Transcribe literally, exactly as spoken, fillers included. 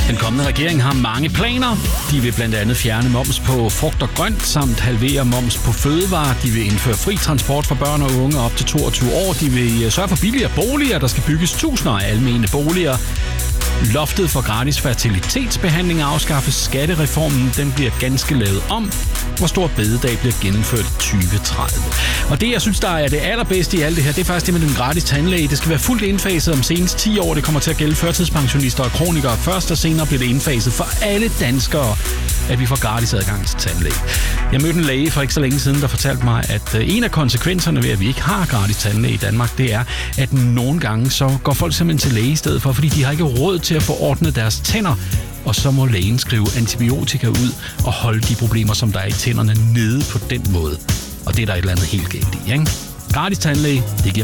Den kommende regering har mange planer. De vil blandt andet fjerne moms på frugt og grønt, samt halvere moms på fødevarer. De vil indføre fri transport for børn og unge op til toogtyve år. De vil sørge for billigere boliger. Der skal bygges tusinder af almene boliger. Loftet for gratis fertilitetsbehandling afskaffes. Skattereformen den bliver ganske lavet om. Hvor stor bededag bliver gennemført i tyve tredive. Og det, jeg synes, der er det allerbedste i alt det her, det er faktisk det med den gratis tandlæge. Det skal være fuldt indfaset om senest ti år. Det kommer til at gælde førtidspensionister og kronikere først, og senere bliver det indfaset for alle danskere, at vi får gratis adgang til tandlæge. Jeg mødte en læge for ikke så længe siden, der fortalte mig, at en af konsekvenserne ved, at vi ikke har gratis tandlæge i Danmark, det er, at nogle gange så går folk simpelthen til læge i stedet for, fordi de har ikke råd til at få ordnet deres tænder, og så må lægen skrive antibiotika ud og holde de problemer, som der er i tænderne, nede på den måde. Og det er der et eller andet helt galt i, ikke? Gratis tandlæge, det giver